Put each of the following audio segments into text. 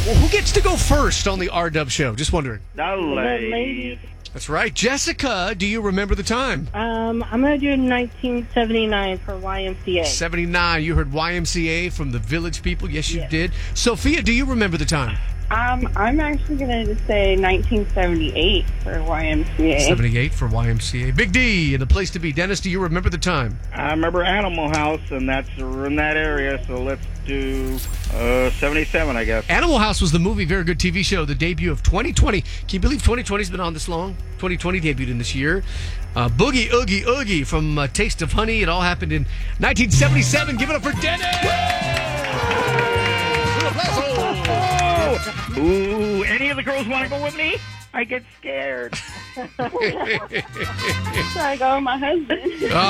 Well, who gets to go first on the R-Dub show? Just wondering. The ladies. That's right. Jessica, do you remember the time? I'm going to do 1979 for YMCA. 79. You heard YMCA from the Village People. Yes, you did. Sophia, do you remember the time? I'm actually going to say 1978 for YMCA. 78 for YMCA. Big D, and the place to be. Dennis, do you remember the time? I remember Animal House, and that's in that area, so let's do 77, I guess. Animal House was the movie, very good TV show, the debut of 2020. Can you believe 2020's been on this long? 2020 debuted in this year. Boogie Oogie Oogie from Taste of Honey. It all happened in 1977. Give it up for Dennis! Ooh, any of the girls want to go with me? I get scared. So I go with my husband.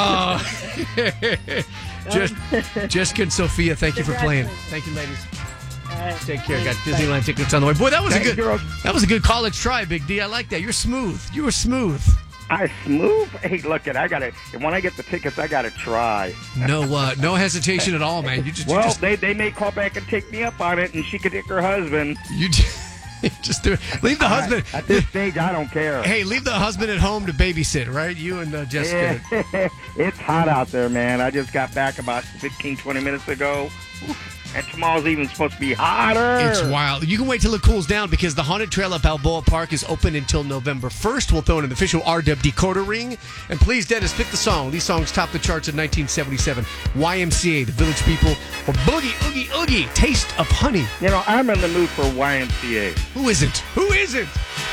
Jessica and Sophia, thank you for playing. Thank you, ladies. Take care. Got Disneyland tickets on the way. Boy, that was a good college try, Big D. I like that. You're smooth. You were smooth. I smooth. Hey, look it. When I get the tickets, I gotta try. No hesitation at all, man. They may call back and take me up on it, and she could take her husband. You just do it. Leave the husband. At this stage, I don't care. Hey, leave the husband at home to babysit, right? You and Jessica. It's hot out there, man. I just got back about 15, 20 minutes ago. And tomorrow's even supposed to be hotter. It's wild. You can wait till it cools down because the Haunted Trail at Balboa Park is open until November 1st. We'll throw in an official R-Dub decoder ring. And please, Dennis, pick the song. These songs topped the charts in 1977. YMCA, The Village People, or Boogie Oogie Oogie, Taste of Honey. I'm in the mood for YMCA. Who isn't? Who isn't?